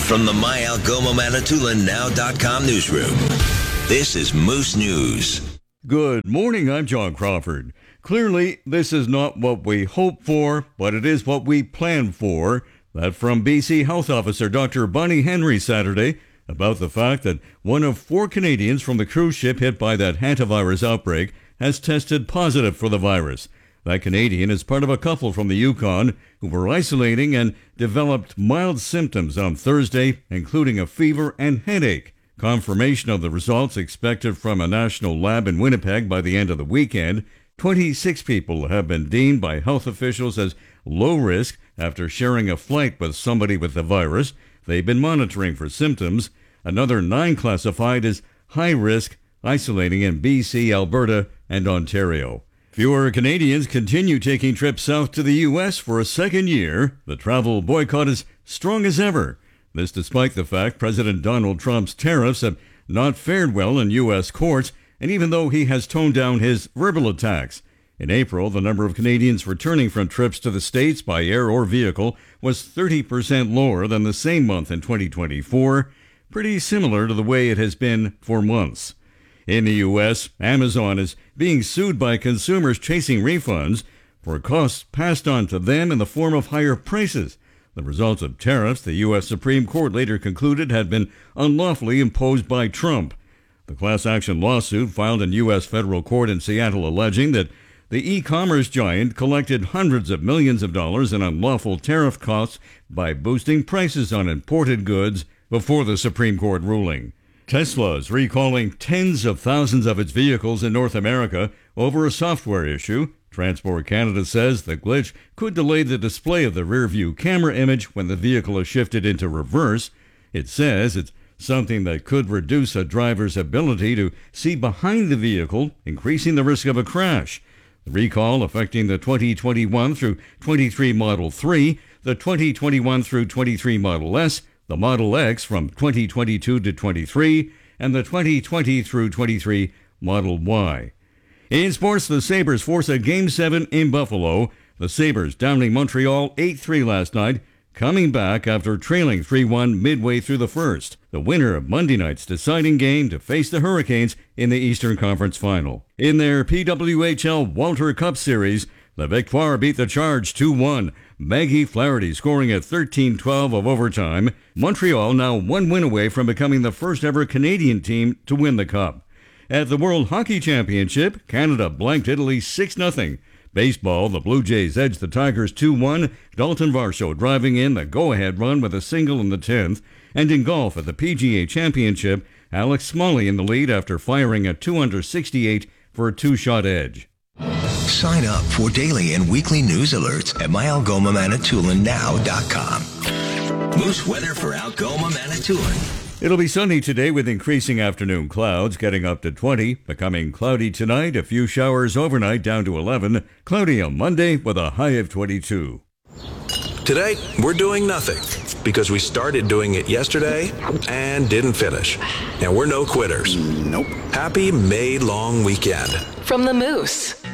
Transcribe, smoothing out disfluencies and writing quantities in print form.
From the My Algoma Manitoulin Now.com newsroom, this is Moose News. Good morning, I'm John Crawford. Clearly, this is not what we hoped for, but it is what we planned for. That from BC Health Officer Dr. Bonnie Henry Saturday about the fact that one of 4 Canadians from the cruise ship hit by that hantavirus outbreak has tested positive for the virus. That Canadian is part of a couple from the Yukon who were isolating and developed mild symptoms on Thursday, including a fever and headache. Confirmation of the results expected from a national lab in Winnipeg by the end of the weekend. 26 people have been deemed by health officials as low risk after sharing a flight with somebody with the virus. They've been monitoring for symptoms. Another 9 classified as high risk, isolating in BC, Alberta, and Ontario. Fewer Canadians continue taking trips south to the U.S. for a second year. The travel boycott is strong as ever. This despite the fact President Donald Trump's tariffs have not fared well in U.S. courts, and even though he has toned down his verbal attacks. In April, the number of Canadians returning from trips to the States by air or vehicle was 30% lower than the same month in 2024, pretty similar to the way it has been for months. In the U.S., Amazon is being sued by consumers chasing refunds for costs passed on to them in the form of higher prices. The result of tariffs the U.S. Supreme Court later concluded had been unlawfully imposed by Trump. The class action lawsuit filed in U.S. federal court in Seattle alleging that the e-commerce giant collected hundreds of millions of dollars in unlawful tariff costs by boosting prices on imported goods before the Supreme Court ruling. Tesla is recalling tens of thousands of its vehicles in North America over a software issue. Transport Canada says the glitch could delay the display of the rear-view camera image when the vehicle is shifted into reverse. It says it's something that could reduce a driver's ability to see behind the vehicle, increasing the risk of a crash. The recall affecting the 2021 through 23 Model 3, the 2021 through 23 Model S, the Model X from 2022 to 23, and the 2020 through 23 Model Y. In sports, the Sabres force a Game 7 in Buffalo. The Sabres downing Montreal 8-3 last night, coming back after trailing 3-1 midway through the first. The winner of Monday night's deciding game to face the Hurricanes in the Eastern Conference Final. In their PWHL Walter Cup Series, the Victoire beat the Charge 2-1. Maggie Flaherty scoring at 13-12 of overtime. Montreal now 1 win away from becoming the first ever Canadian team to win the Cup. At the World Hockey Championship, Canada blanked Italy 6-0. Baseball, the Blue Jays edged the Tigers 2-1. Dalton Varsho driving in the go-ahead run with a single in the 10th. And in golf at the PGA Championship, Alex Smalley in the lead after firing a 268 for a 2-shot edge. Sign up for daily and weekly news alerts at myalgomamanitoulin.com. Moose weather for Algoma, Manitoulin. It'll be sunny today with increasing afternoon clouds, getting up to 20. Becoming cloudy tonight, a few showers overnight down to 11. Cloudy on Monday with a high of 22. Today, we're doing nothing because we started doing it yesterday and didn't finish. And we're no quitters. Nope. Happy May long weekend. From the Moose.